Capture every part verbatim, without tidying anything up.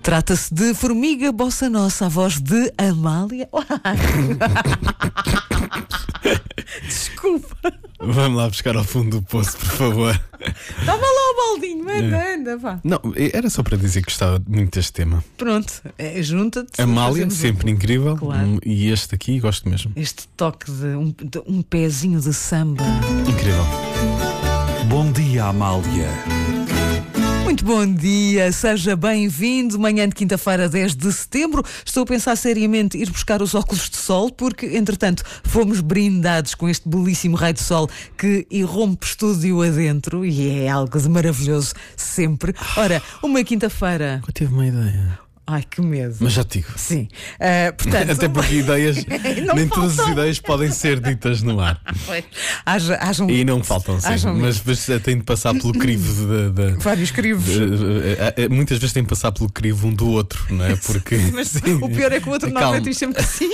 Trata-se de Formiga Bossa Nossa, a voz de Amália. Desculpa. Vamos lá buscar ao fundo do poço, por favor. Toma lá o baldinho, anda, anda, vá. Não, era só para dizer que gostava muito deste tema. Pronto, é, junta-te. Amália, sempre um... incrível. Claro. Hum, E este aqui gosto mesmo. Este toque de um, de um pezinho de samba. Incrível. Bom dia, Amália. Muito bom dia, seja bem-vindo. Manhã de quinta-feira, dez de setembro. Estou a pensar seriamente ir buscar os óculos de sol, porque, entretanto, fomos brindados com este belíssimo raio de sol que irrompe estúdio adentro e é algo de maravilhoso sempre. Ora, uma quinta-feira. Eu tive uma ideia. Ai, que medo. Mas já te digo. Sim. Uh, portanto, Até porque ideias, Não nem faltam. todas as ideias podem ser ditas no ar. haja, haja um... E não faltam, sim. Hajam Mas depois tem de passar pelo crivo de, de- vários crivos. de- de- Muitas vezes tem de passar pelo crivo um do outro, não é? Porque Mas sim, o pior é que o outro calma. normalmente diz sempre que sim.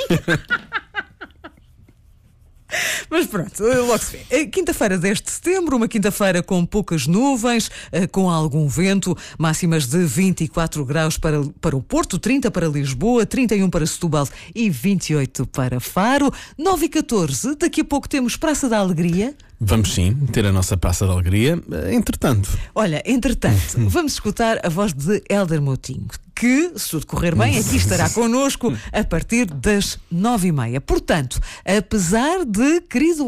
Mas pronto, logo se vê. Eh, Quinta-feira, dez de setembro, uma quinta-feira com poucas nuvens, eh, com algum vento, máximas de vinte e quatro graus para, para o Porto, trinta para Lisboa, trinta e um para Setúbal e vinte e oito para Faro, nove e catorze. Daqui a pouco temos Praça da Alegria. Vamos sim ter a nossa Praça da Alegria. Entretanto, Olha, entretanto, vamos escutar a voz de Hélder Moutinho, que, se tudo correr bem, aqui estará connosco a partir das nove e meia. Portanto, apesar de, querido